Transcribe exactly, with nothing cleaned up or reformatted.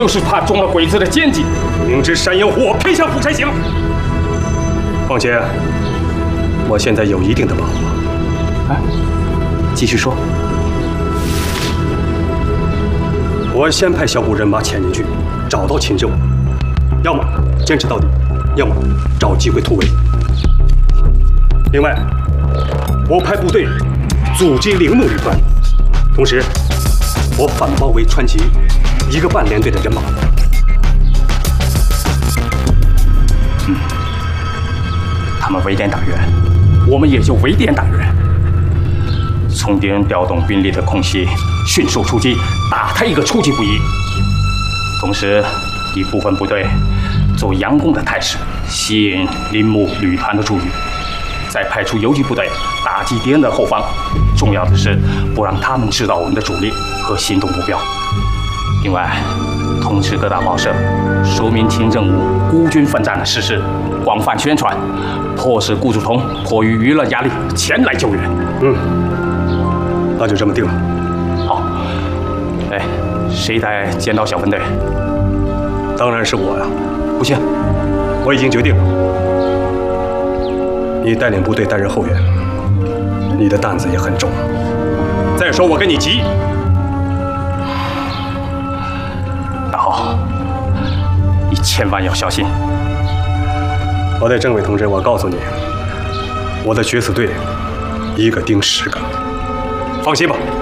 就是怕中了鬼子的奸计，明知山有虎，偏向虎山行。况且，我现在有一定的把握。 哎，继续说。 我先派小股人马潜进去，找到秦正武，要么坚持到底，要么找机会突围。另外，我派部队阻击铃木旅团，同时我反包围川崎一个半连队的人马。 嗯，他们围点打援，我们也就围点打援。从点调动兵力的空隙，迅速出击，打他一个出其不意。同时，一部分部队走佯攻的态势，吸引铃木旅团的注意。再派出游击部队打击敌人的后方，重要的是不让他们知道我们的主力和行动目标。另外，通知各大报社，说明秦正武孤军奋战的事实，广泛宣传，迫使顾祝同迫于舆论压力前来救援。 嗯，那就这么定了。 好，哎，谁带尖刀小分队？ 当然是我呀。 不行， 我已经决定了。你带领部队担任后援，你的担子也很重。再说我跟你急， 大豪，你千万要小心。 我的政委同志，我告诉你，我的决死队一个盯十个，放心吧。